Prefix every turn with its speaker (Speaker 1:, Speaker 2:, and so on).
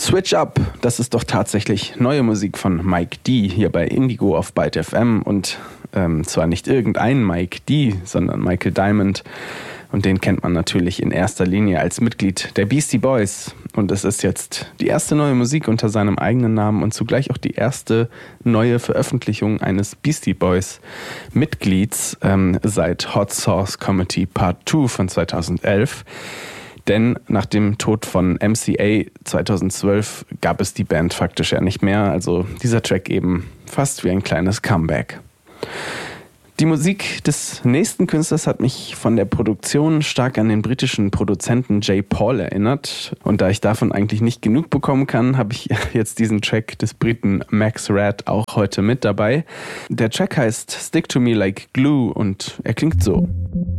Speaker 1: Switch Up, das ist doch tatsächlich neue Musik von Mike D. hier bei Indigo auf Byte FM und zwar nicht irgendein Mike D., sondern Michael Diamond. Und den kennt man natürlich in erster Linie als Mitglied der Beastie Boys. Und es ist jetzt die erste neue Musik unter seinem eigenen Namen und zugleich auch die erste neue Veröffentlichung eines Beastie Boys Mitglieds seit Hot Sauce Comedy Part 2 von 2011. Denn nach dem Tod von MCA 2012 gab es die Band faktisch ja nicht mehr. Also dieser Track eben fast wie ein kleines Comeback. Die Musik des nächsten Künstlers hat mich von der Produktion stark an den britischen Produzenten J. Paul erinnert. Und da ich davon eigentlich nicht genug bekommen kann, habe ich jetzt diesen Track des Briten Max Rad auch heute mit dabei. Der Track heißt Stick to Me Like Glue und er klingt so.